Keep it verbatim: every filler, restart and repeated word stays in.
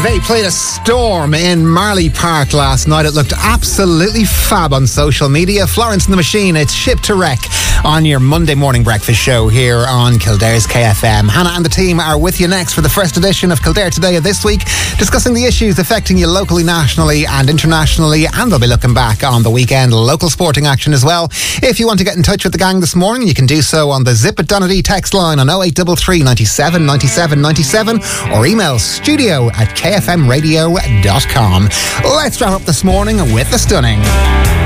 They played a storm in Marley Park last night. It looked absolutely fab on social media. Florence and the Machine, it's Ship to Wreck on your Monday morning breakfast show here on Kildare's K F M. Hannah and the team are with you next for the first edition of Kildare Today of this week, discussing the issues affecting you locally, nationally and internationally, and they'll be looking back on the weekend local sporting action as well. If you want to get in touch with the gang this morning, you can do so on the Zip at Donady text line on oh eight three three, ninety-seven, ninety-seven, ninety-seven or email studio at k f m radio dot com. Let's wrap up this morning with the stunning.